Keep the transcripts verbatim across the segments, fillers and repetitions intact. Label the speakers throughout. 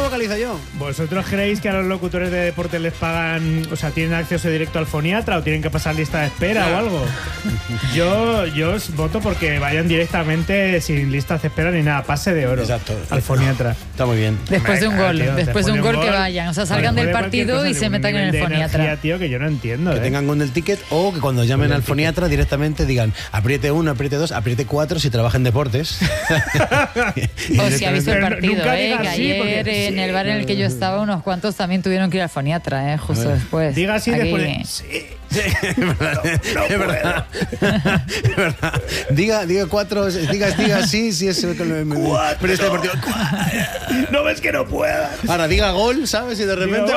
Speaker 1: vocalizo yo.
Speaker 2: ¿Vosotros creéis que a los locutores de deporte les pagan, o sea, tienen acceso directo al foniatra o tienen que pasar lista de espera o algo? Yo, yo os voto porque vayan directamente sin listas de espera ni nada, pase de oro.
Speaker 1: Exacto.
Speaker 2: Al foniatra.
Speaker 1: Está muy bien.
Speaker 3: Después de un gol,
Speaker 2: Tío,
Speaker 3: después de un gol, que vayan, o sea, salgan del partido y se metan en el foniatra.
Speaker 2: Energía, tío, que yo no entiendo.
Speaker 1: Que
Speaker 2: ¿eh?
Speaker 1: tengan con el ticket o que cuando llamen
Speaker 2: Con el
Speaker 1: al
Speaker 2: ticket.
Speaker 1: foniatra directamente digan apriete uno, apriete dos, apriete cuatro si trabaja en deportes.
Speaker 3: O si ha visto el
Speaker 2: Pero
Speaker 3: partido,
Speaker 2: nunca
Speaker 3: eh,
Speaker 2: digas
Speaker 3: que
Speaker 2: así,
Speaker 3: ayer
Speaker 2: porque-
Speaker 3: en el bar en el que yo estaba unos cuantos también tuvieron que ir al foniatra, eh, justo después.
Speaker 2: Diga así
Speaker 3: Aquí.
Speaker 2: después de... Sí.
Speaker 1: Sí, es verdad. es verdad. Es verdad. Diga, diga cuatro, diga, diga sí, sí, es pero este partido.
Speaker 2: ¿No ves que no puedas?
Speaker 1: Ahora diga gol, ¿sabes? Y de repente.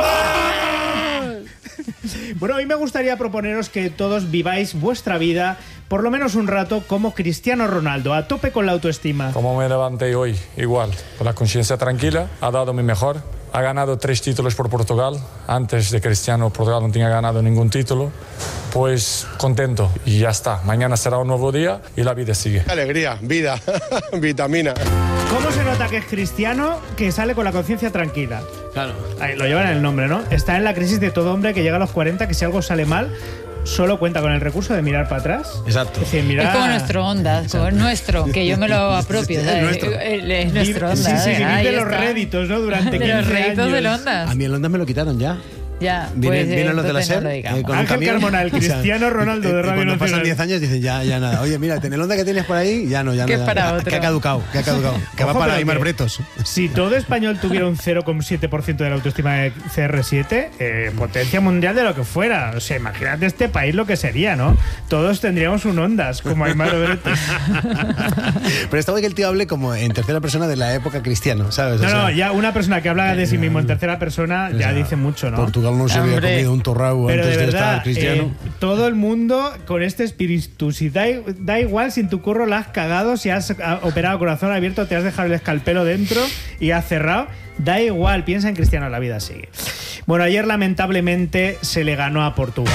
Speaker 2: Bueno, a mí me gustaría proponeros que todos viváis vuestra vida, por lo menos un rato, como Cristiano Ronaldo, a tope con la autoestima.
Speaker 4: Como me levanté hoy, igual, con la conciencia tranquila, ha dado mi mejor. Ha ganado tres títulos por Portugal. Antes de Cristiano, Portugal no tenía ganado ningún título. Pues contento y ya está. Mañana será un nuevo día y la vida sigue.
Speaker 5: Alegría, vida, vitamina.
Speaker 2: ¿Cómo se nota que es cristiano que sale con la conciencia tranquila?
Speaker 1: Claro.
Speaker 2: Ahí, lo llevan en el nombre, ¿no? Está en la crisis de todo hombre que llega a los cuarenta, que si algo sale mal, solo cuenta con el recurso de mirar para atrás.
Speaker 1: Exacto.
Speaker 2: Es decir, mirar...
Speaker 3: Es como nuestro Ondas, como el nuestro, que yo me lo apropio.
Speaker 1: Es
Speaker 3: ¿sabes?
Speaker 1: nuestro.
Speaker 3: El- Es nuestro
Speaker 2: Sí,
Speaker 3: Ondas.
Speaker 2: sí,
Speaker 3: ¿eh?
Speaker 2: sí,
Speaker 3: Ahí
Speaker 2: de los
Speaker 3: está.
Speaker 2: réditos, ¿no? Durante
Speaker 3: De los
Speaker 2: quince
Speaker 3: réditos
Speaker 2: años.
Speaker 3: del Ondas.
Speaker 1: A mí el Ondas me lo quitaron ya.
Speaker 3: Ya,
Speaker 1: Vienen,
Speaker 3: pues,
Speaker 1: vienen los de la
Speaker 3: entonces no
Speaker 1: SER
Speaker 3: lo digamos.
Speaker 1: eh, con un
Speaker 2: Ángel
Speaker 1: camión.
Speaker 2: Carmona, el Cristiano Ronaldo de
Speaker 1: eh,
Speaker 2: Radio
Speaker 1: Cuando pasan
Speaker 2: Nacional.
Speaker 1: diez años dicen ya, ya nada. Oye, mira, ten el Onda que tienes por ahí, ya no, ya no.
Speaker 3: Que
Speaker 1: ya,
Speaker 3: para
Speaker 1: ya,
Speaker 3: otro.
Speaker 1: que ha caducado, que ha caducado. Que va
Speaker 2: Ojo,
Speaker 1: para
Speaker 2: pero
Speaker 1: Aymar
Speaker 2: que-
Speaker 1: Bretos.
Speaker 2: Si todo español tuviera un cero coma siete por ciento de la autoestima de C R siete, eh, potencia mundial de lo que fuera. O sea, imagínate este país lo que sería, ¿no? Todos tendríamos un Ondas, como Aymar Bretos.
Speaker 1: Pero está bien que el tío hable como en tercera persona de la época cristiana, ¿sabes? O
Speaker 2: No,
Speaker 1: sea,
Speaker 2: no, ya una persona que habla de sí mismo en tercera persona
Speaker 1: o
Speaker 2: ya
Speaker 1: sea,
Speaker 2: dice mucho, ¿no?
Speaker 1: Portugal no se había
Speaker 3: Hombre.
Speaker 1: comido un torrao
Speaker 2: Pero
Speaker 1: antes
Speaker 2: de
Speaker 1: de,
Speaker 2: verdad,
Speaker 1: estar cristiano.
Speaker 2: eh, todo el mundo con este espíritu, si da, da igual si en tu curro la has cagado, si has ah, operado corazón abierto, te has dejado el escalpelo dentro y has cerrado, da igual, piensa en Cristiano, la vida sigue. Bueno, ayer lamentablemente se le ganó a Portugal.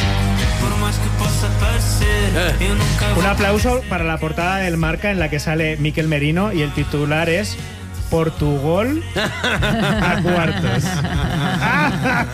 Speaker 2: Un aplauso para la portada del Marca en la que sale Mikel Merino y el titular es Portugal a cuartos.